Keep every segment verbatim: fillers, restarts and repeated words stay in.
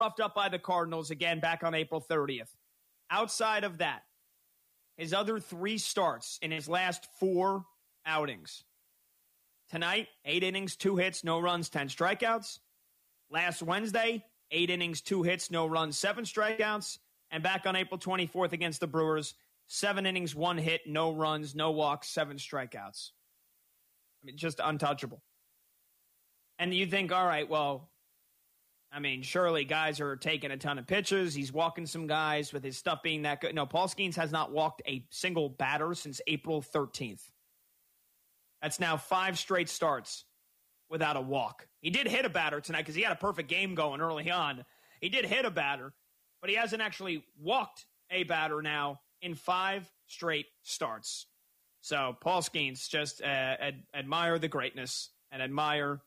roughed up by the Cardinals again back on April thirtieth. Outside of that, his other three starts in his last four outings. Tonight, eight innings, two hits, no runs, ten strikeouts. Last Wednesday, eight innings, two hits, no runs, seven strikeouts. And back on April twenty-fourth against the Brewers, seven innings, one hit, no runs, no walks, seven strikeouts. I mean, just untouchable. And you think, all right, well, I mean, surely guys are taking a ton of pitches. He's walking some guys with his stuff being that good. No, Paul Skeens has not walked a single batter since April thirteenth. That's now five straight starts without a walk. He did hit a batter tonight because he had a perfect game going early on. He did hit a batter, but he hasn't actually walked a batter now in five straight starts. So Paul Skeens, just uh, ad- admire the greatness and admire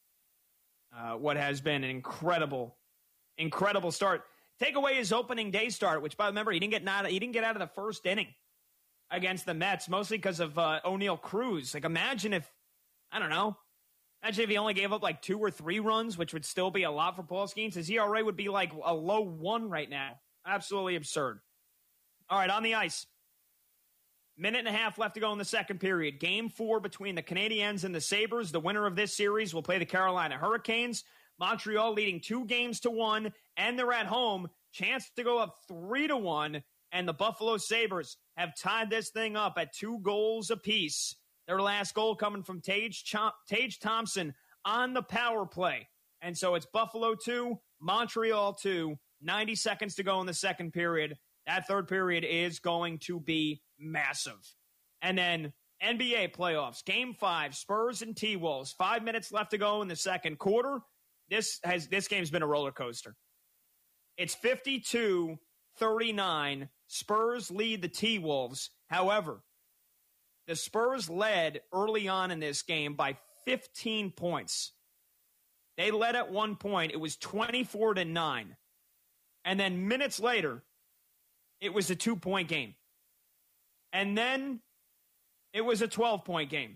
uh, what has been an incredible, incredible start. Take away his opening day start, which, by remember, he didn't get not, he didn't get out of the first inning against the Mets, mostly because of uh, O'Neal Cruz. Like, imagine if, I don't know, imagine if he only gave up like two or three runs, which would still be a lot for Paul Skeens. His E R A would be like a low one right now. Absolutely absurd. All right, on the ice. Minute and a half left to go in the second period. Game four between the Canadiens and the Sabres. The winner of this series will play the Carolina Hurricanes. Montreal leading two games to one, and they're at home. Chance to go up three to one, and the Buffalo Sabres have tied this thing up at two goals apiece. Their last goal coming from Tage, Ch- Tage Thompson on the power play. And so it's Buffalo two, Montreal two, ninety seconds to go in the second period. That third period is going to be massive. And then N B A playoffs, game five, Spurs and T-Wolves. Five minutes left to go in the second quarter. This has this game's been a roller coaster. It's fifty-two thirty-nine. Spurs lead the T-Wolves. However, the Spurs led early on in this game by fifteen points. They led at one point. It was twenty-four to nine. And then minutes later, it was a two-point game. And then it was a twelve-point game.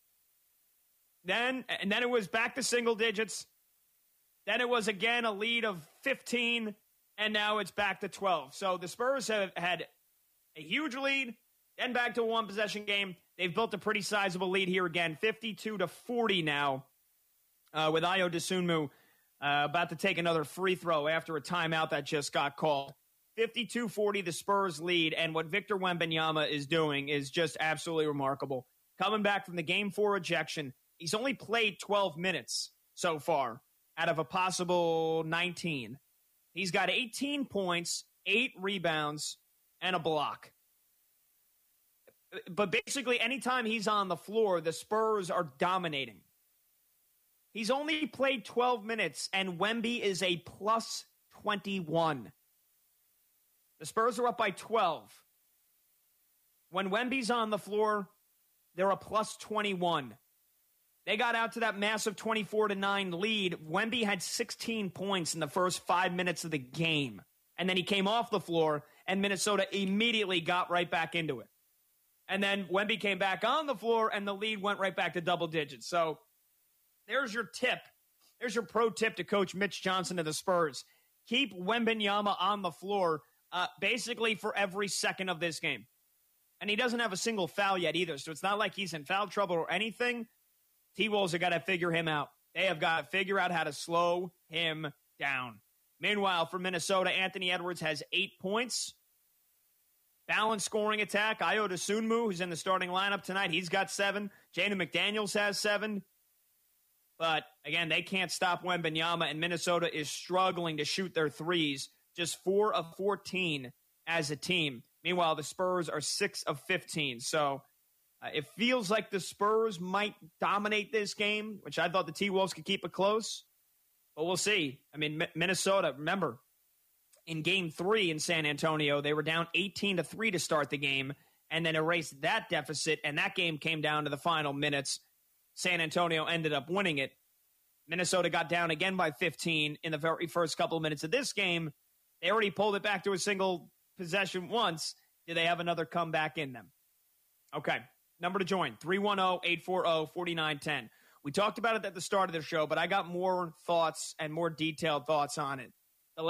Then, and then it was back to single digits. Then it was again a lead of fifteen, and now it's back to twelve. So the Spurs have had a huge lead, then back to a one-possession game. They've built a pretty sizable lead here again, fifty-two to forty now, uh, with Ayo Dosunmu uh, about to take another free throw after a timeout that just got called. fifty-two forty, the Spurs lead, and what Victor Wembanyama is doing is just absolutely remarkable. Coming back from the Game four ejection, he's only played twelve minutes so far out of a possible nineteen. He's got eighteen points, eight rebounds, and a block. But basically, anytime he's on the floor, the Spurs are dominating. He's only played twelve minutes, and Wemby is a plus twenty-one. The Spurs are up by twelve. When Wemby's on the floor, they're a plus twenty-one. They got out to that massive twenty-four to nine lead. Wemby had sixteen points in the first five minutes of the game. And then he came off the floor, and Minnesota immediately got right back into it. And then Wemby came back on the floor, and the lead went right back to double digits. So there's your tip. There's your pro tip to Coach Mitch Johnson of the Spurs. Keep Wembanyama on the floor uh, basically for every second of this game. And he doesn't have a single foul yet either, so it's not like he's in foul trouble or anything. T-Wolves have got to figure him out. They have got to figure out how to slow him down. Meanwhile, for Minnesota, Anthony Edwards has eight points. Balanced scoring attack. Ayo Dosunmu, who's in the starting lineup tonight, he's got seven. Jaden McDaniels has seven. But, again, they can't stop Wembanyama, and Minnesota is struggling to shoot their threes. Just four of fourteen as a team. Meanwhile, the Spurs are six of fifteen. So uh, it feels like the Spurs might dominate this game, which I thought the T-Wolves could keep it close. But we'll see. I mean, M- Minnesota, remember, in game three in San Antonio, they were down eighteen to three to start the game and then erased that deficit, and that game came down to the final minutes. San Antonio ended up winning it. Minnesota got down again by fifteen in the very first couple of minutes of this game. They already pulled it back to a single possession once. Do they have another comeback in them? Okay, number to join, three one zero, eight four zero, four nine one zero. We talked about it at the start of the show, but I got more thoughts and more detailed thoughts on it.